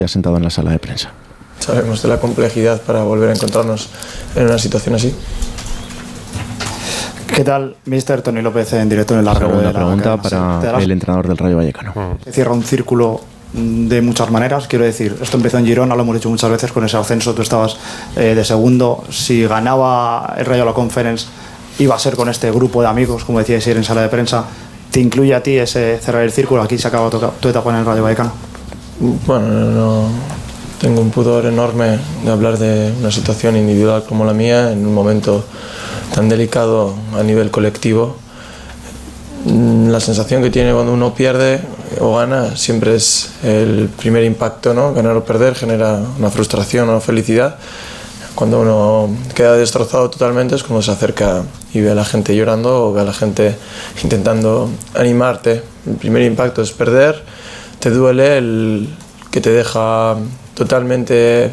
Ya sentado en la sala de prensa. Sabemos de la complejidad para volver a encontrarnos en una situación así. ¿Qué tal, mister? Tony López en directo en el largo de la pregunta para el entrenador del Rayo Vallecano. Se cierra un círculo de muchas maneras, quiero decir, esto empezó en Girona, lo hemos dicho muchas veces, con ese ascenso tú estabas de segundo, si ganaba el Rayo la Conference iba a ser con este grupo de amigos, como decíais ayer en sala de prensa. ¿Te incluye a ti ese cerrar el círculo? Aquí se acaba tu etapa en el Rayo Vallecano. Bueno, no tengo un pudor enorme de hablar de una situación individual como la mía en un momento tan delicado a nivel colectivo. La sensación que tiene cuando uno pierde o gana siempre es el primer impacto, ¿no? Ganar o perder genera una frustración o felicidad. Cuando uno queda destrozado totalmente es cuando se acerca y ve a la gente llorando o ve a la gente intentando animarte. El primer impacto es perder, te duele, el que te deja totalmente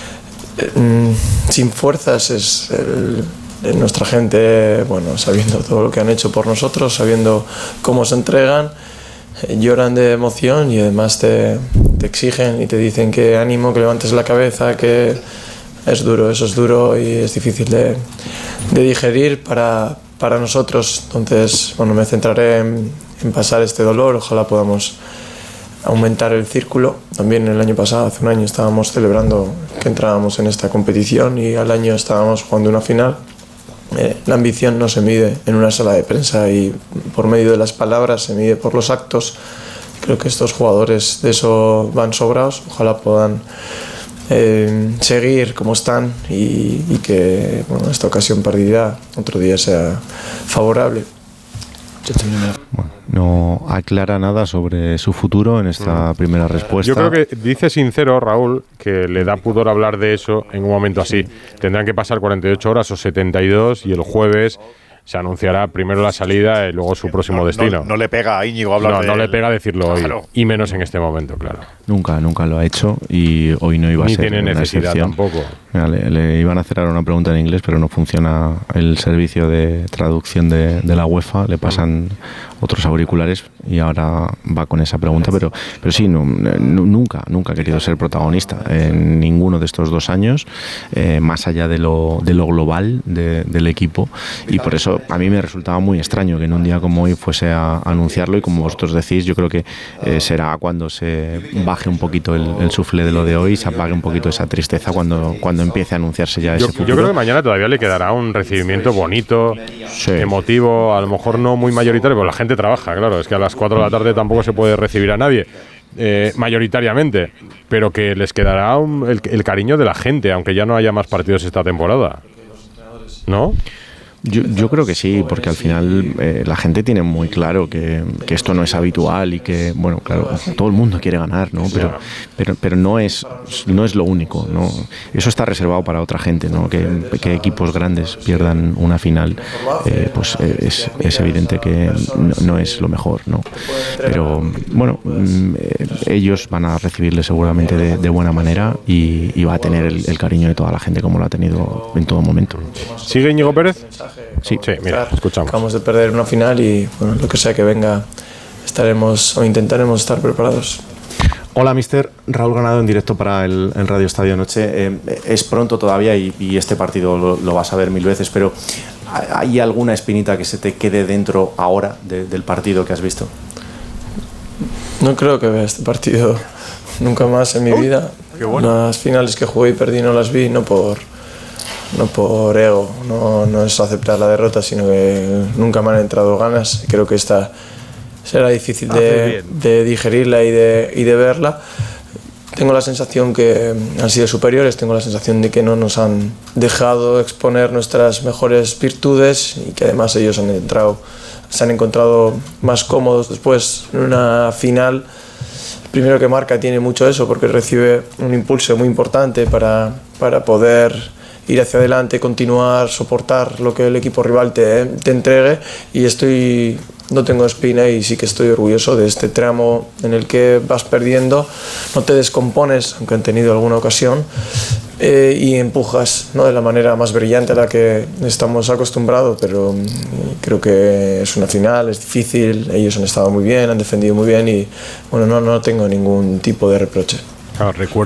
sin fuerzas es nuestra gente, bueno, sabiendo todo lo que han hecho por nosotros, sabiendo cómo se entregan, lloran de emoción y además te exigen y te dicen que ánimo, que levantes la cabeza, que es duro, eso es duro y es difícil de digerir para nosotros. Entonces, bueno, me centraré en pasar este dolor, ojalá podamos aumentar el círculo. También el año pasado, hace un año, estábamos celebrando que entrábamos en esta competición y al año estábamos jugando una final. La ambición no se mide en una sala de prensa y por medio de las palabras, se mide por los actos. Creo que estos jugadores de eso van sobrados, ojalá puedan seguir como están y que bueno, esta ocasión perdida otro día sea favorable. Bueno, no aclara nada sobre su futuro en esta primera respuesta. Yo creo que dice sincero, Raúl, que le da pudor hablar de eso en un momento así. Tendrán que pasar 48 horas o 72 y el jueves se anunciará primero la salida y luego su próximo destino. No le pega a Íñigo hablar de no le pega decirlo claro. hoy, y menos en este momento, claro. Nunca lo ha hecho y hoy no iba a ser. Ni tiene necesidad tampoco. Mira, le iban a hacer ahora una pregunta en inglés, pero no funciona el servicio de traducción de la UEFA, le pasan otros auriculares y ahora va con esa pregunta, pero sí, nunca ha querido ser protagonista en ninguno de estos 2 años, más allá de lo global del equipo, y por eso a mí me resultaba muy extraño que en un día como hoy fuese a anunciarlo, y como vosotros decís, yo creo que será cuando se baje un poquito el suflé de lo de hoy, se apague un poquito esa tristeza cuando empiece a anunciarse ya ese futuro. Yo creo que mañana todavía le quedará un recibimiento bonito, sí, emotivo, a lo mejor no muy mayoritario, pero la gente trabaja, claro, es que a las 4 de la tarde tampoco se puede recibir a nadie. Mayoritariamente, pero que les quedará el cariño de la gente, aunque ya no haya más partidos esta temporada, ¿no? Yo creo que sí, porque al final la gente tiene muy claro que esto no es habitual y que, bueno, claro, todo el mundo quiere ganar, ¿no? Pero no es lo único, ¿no? Eso está reservado para otra gente, ¿no? Que equipos grandes pierdan una final, pues es evidente que no es lo mejor, ¿no? Pero, bueno, ellos van a recibirle seguramente de buena manera y va a tener el cariño de toda la gente como lo ha tenido en todo momento. ¿Sigue Íñigo Pérez? Sí, mira, escuchamos. Acabamos de perder una final y bueno, lo que sea que venga estaremos o intentaremos estar preparados. Hola, mister. Raúl Granado en directo para el Radio Estadio Noche. Es pronto todavía y este partido lo vas a ver 1000 veces, pero ¿hay alguna espinita que se te quede dentro ahora del partido que has visto? No creo que vea este partido nunca más en mi vida. Qué bueno. Las finales que jugué y perdí no las vi, no por ego, no es aceptar la derrota, sino que nunca me han entrado ganas. Creo que esta será difícil de digerirla y de verla. Tengo la sensación que han sido superiores, tengo la sensación de que no nos han dejado exponer nuestras mejores virtudes y que además ellos se han encontrado más cómodos después en una final. El primero que marca tiene mucho eso porque recibe un impulso muy importante para poder ir hacia adelante, continuar, soportar lo que el equipo rival te entregue, y no tengo espina y sí que estoy orgulloso de este tramo en el que vas perdiendo, no te descompones, aunque han tenido alguna ocasión, y empujas, ¿no?, de la manera más brillante a la que estamos acostumbrados, pero creo que es una final, es difícil, ellos han estado muy bien, han defendido muy bien y bueno, no tengo ningún tipo de reproche. Claro, recuerdo